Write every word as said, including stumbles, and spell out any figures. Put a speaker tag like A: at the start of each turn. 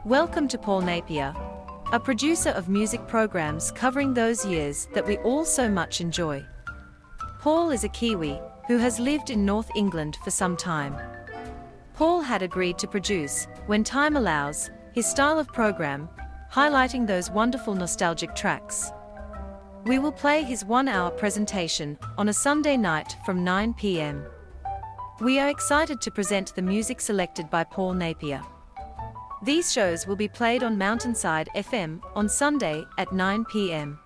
A: Welcome to Paul Napier, a producer of music programs covering those years that we all so much enjoy. Paul is a Kiwi who has lived in North England for some time. Paul had agreed to produce, when time allows, his style of program, highlighting those wonderful nostalgic tracks. We will play his one-hour presentation on a Sunday night from nine p m We are excited to present the music selected by Paul Napier. These shows will be played on Mountainside F M on Sunday at nine p m